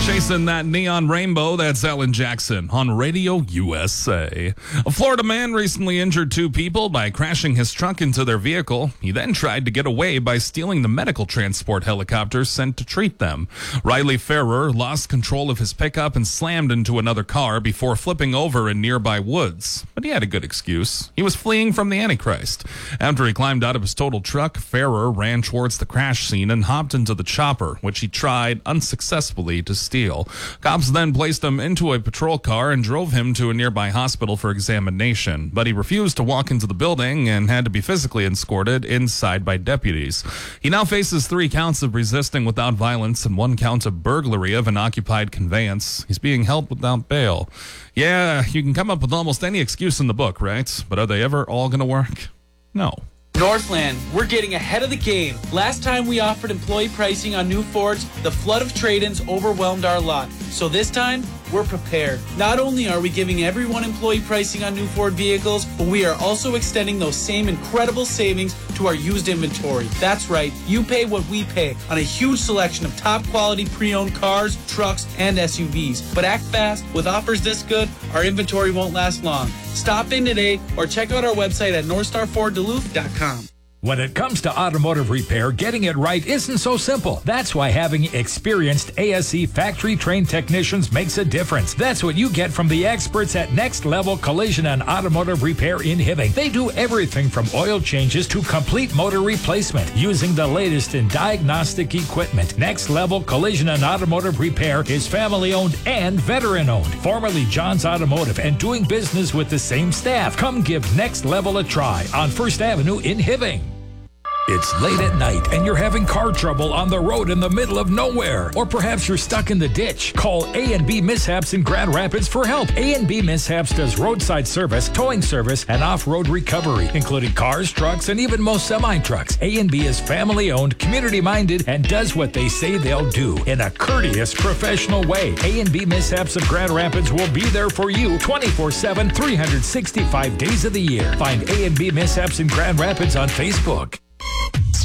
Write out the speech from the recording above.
Chasing that neon rainbow, that's Alan Jackson on Radio USA. A Florida man recently injured two people by crashing his truck into their vehicle. He then tried to get away by stealing the medical transport helicopters sent to treat them. Riley Ferrer lost control of his pickup and slammed into another car before flipping over in nearby woods. But he had a good excuse. He was fleeing from the Antichrist. After he climbed out of his totaled truck, Ferrer ran towards the crash scene and hopped into the chopper, which he tried unsuccessfully to steal. Cops then placed him into a patrol car and drove him to a nearby hospital for examination, but he refused to walk into the building and had to be physically escorted inside by deputies. He now faces 3 counts of resisting without violence and 1 count of burglary of an occupied conveyance. He's being held without bail. Yeah, you can come up with almost any excuse in the book, right? But are they ever all going to work? No. Northland, we're getting ahead of the game. Last time we offered employee pricing on new Fords, the flood of trade-ins overwhelmed our lot. So this time, we're prepared. Not only are we giving everyone employee pricing on new Ford vehicles, but we are also extending those same incredible savings to our used inventory. That's right, you pay what we pay on a huge selection of top quality pre-owned cars, trucks, and SUVs. But act fast. With offers this good, our inventory won't last long. Stop in today or check out our website at NorthstarFordDuluth.com. When it comes to automotive repair, getting it right isn't so simple. That's why having experienced ASE factory-trained technicians makes a difference. That's what you get from the experts at Next Level Collision and Automotive Repair in Hibbing. They do everything from oil changes to complete motor replacement using the latest in diagnostic equipment. Next Level Collision and Automotive Repair is family-owned and veteran-owned. Formerly John's Automotive and doing business with the same staff. Come give Next Level a try on First Avenue in Hibbing. It's late at night and you're having car trouble on the road in the middle of nowhere. Or perhaps you're stuck in the ditch. Call A&B Mishaps in Grand Rapids for help. A&B Mishaps does roadside service, towing service, and off-road recovery, including cars, trucks, and even most semi-trucks. A&B is family-owned, community-minded, and does what they say they'll do in a courteous, professional way. A&B Mishaps of Grand Rapids will be there for you 24/7, 365 days of the year. Find A&B Mishaps in Grand Rapids on Facebook.